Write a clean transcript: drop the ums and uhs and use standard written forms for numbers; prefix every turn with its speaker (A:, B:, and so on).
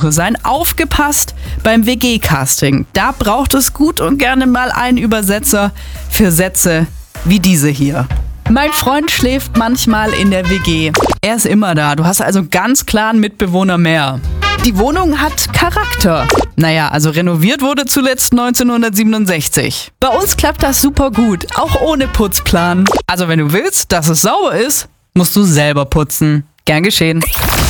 A: Wohnungssuche sein. Aufgepasst beim WG-Casting. Da braucht es gut und gerne mal einen Übersetzer für Sätze wie diese hier. Mein Freund schläft manchmal in der WG. Er ist immer da. Du hast also ganz klar einen Mitbewohner mehr. Die Wohnung hat Charakter. Naja, also renoviert wurde zuletzt 1967. Bei uns klappt das super gut, auch ohne Putzplan. Also wenn du willst, dass es sauber ist, musst du selber putzen. Gern geschehen.